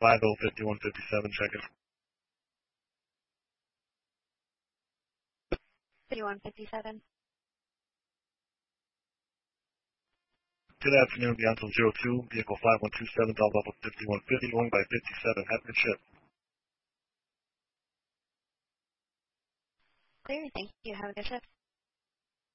505157, check-in. 5157. Good afternoon, Beyonce 02, vehicle 5127, dial level 5150, going by 57, have a good ship. Clear, thank you. Have a good shift.